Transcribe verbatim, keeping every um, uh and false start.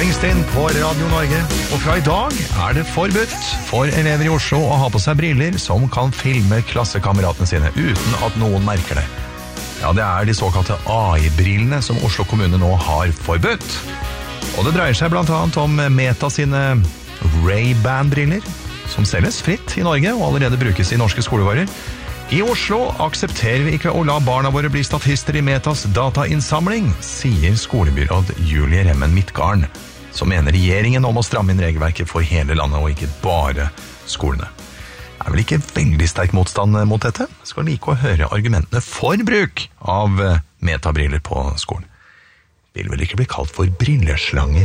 lengst inn på Radio Norge, og fra i dag er det forbudt for elever i Oslo å ha på seg briller som kan filme klassekameratene sine uten at noen merker det. Ja, det er de såkalte A I-brillene som Oslo kommune nå har forbudt. Og det dreier seg blant annet om Meta sine Ray-Ban-briller, som selges fritt i Norge og allerede brukes i norske skolevarer. I Oslo aksepterer vi ikke å la barna våre bli statister i Metas datainnsamling, sier skolebyråd Julie Remmen Midtgarden, som mener regjeringen om å stramme inn regelverket for hele landet og ikke bare skolene. Det er vel ikke veldig sterk motstand mot dette? Skal like å høre argumentene for bruk av metabriller på skolen. Vil vel ikke bli kalt for brilleslanger.